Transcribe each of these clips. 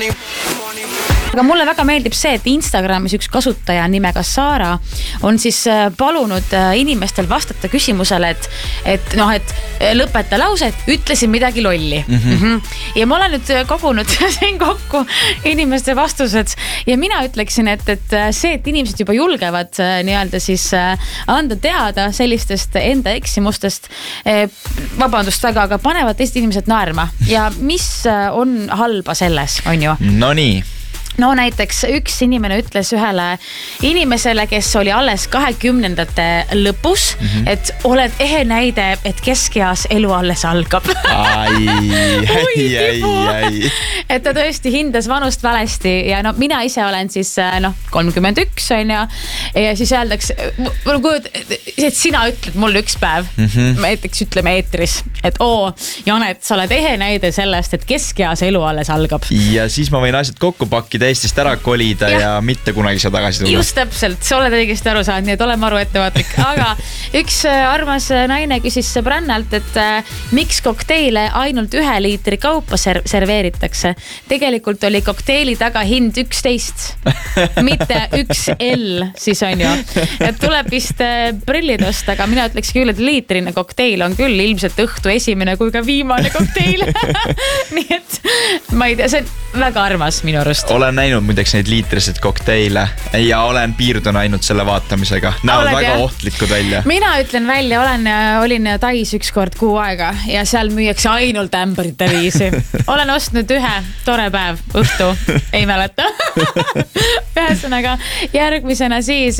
Aga mulle väga meeldib see, et Instagramis üks kasutaja nimega Saara on siis palunud inimestel vastata küsimusele, et lõpeta lause, et ütlesin midagi lolli. Ja ma olen nüüd kogunud siin kokku inimeste vastused ja mina ütleksin, et see, et inimesed juba julgevad nii-öelda siis anda teada sellistest enda eksimustest, vabandust väga, aga panevad teised inimesed naerma ja mis on halba selles, on ju? No nii. No näiteks üks inimene ütles ühele inimesele, kes oli alles 20-ndate lõpus, et oled ehe näide, et keskeas elu alles algab. Et ta tõesti hindas vanust valesti ja no mina ise olen siis 31 on ja siis öeldaks, et sina ütled mulle üks päev, näiteks ütleme eetris, et Janet, sa oled ehe näide sellest, et keskeas elu alles algab. Ja siis ma võin asjad kokku pakkida, Eestist ära kolida ja mitte kunagi saa tagasi tulla. Just täpselt, sa oled õigesti aru saanud, nii et ole maru ettevaatlik. Aga üks armas naine küsis sõbrannalt, et miks kokteile ainult 1 liitri kaupa serveeritakse. Tegelikult oli kokteili taga hind 11, mitte 1L siis on ju. Et tuleb vist prillid osta, aga mina ütleks küll, et liitrine kokteil on küll ilmselt õhtu esimene kui ka viimane kokteil. Nii et ma ei tea, see on väga armas minu arust. Olen näinud muideks neid liitrised kokteile ja olen piirdun ainult selle vaatamisega. Näevad väga ohtlikud välja. Mina ütlen välja, olin Tais üks kord kuu aega ja seal müüakse ainult ämbrite viisi. Olen ostnud 1 tore päev õhtu, ei mäleta. Ühesõnaga, järgmisena siis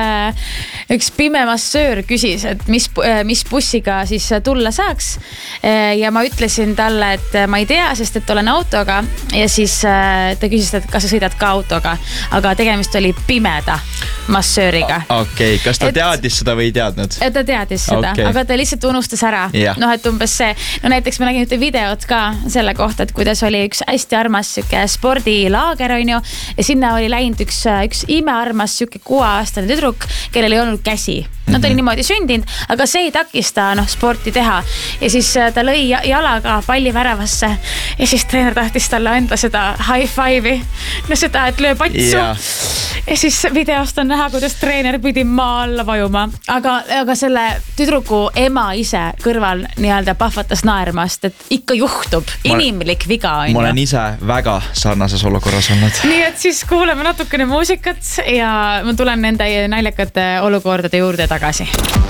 üks pime massöör küsis, et mis bussiga siis tulla saaks. Ja ma ütlesin talle, et ma ei tea, sest et olen autoga ja siis ta küsis, et kas sa sõidad ka autoga, aga tegemist oli pimeda massööriga. Okei, kas ta teadis seda või ei teadnud? Ta teadis seda, aga ta lihtsalt unustas ära. Et umbes see, näiteks ma nägin ühte videot ka selle kohta, et kuidas oli üks hästi armas spordilaager on ju ja sinna oli läinud üks imearmas 6-aastane tüdruk, kellel ei olnud käsi. Ta oli niimoodi sündinud, aga see ei takista sporti teha. Ja siis ta lõi jalaga palli väravasse ja siis treener tahtis talle anda seda high five'i. No seda, et löö patsu. Ja siis videost on näha, kuidas treener pidi maa alla vajuma. Aga selle tüdruku ema ise kõrval nii-öelda pahvatas naermast, et ikka juhtub. Inimlik viga on. Ma olen ise väga sarnases olukorras olnud. Nii et siis kuuleme natukene muusikat ja ma tulen nende naljakate olukordade juurde tagasi.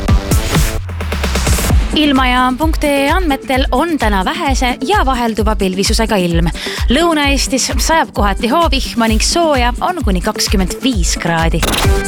Ilmajaam.ee andmetel on täna vähese ja vahelduva pilvisusega ilm. Lõuna-Eestis sajab kohati hoovihma ning sooja on kuni 25 kraadi.